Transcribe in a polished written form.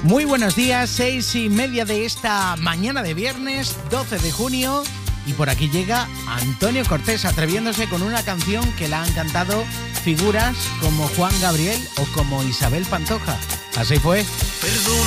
Muy buenos días, 6:30 de esta mañana de viernes 12 de junio y por aquí llega Antonio Cortés atreviéndose con una canción que la han cantado figuras como Juan Gabriel o como Isabel Pantoja. Así fue. Perdón.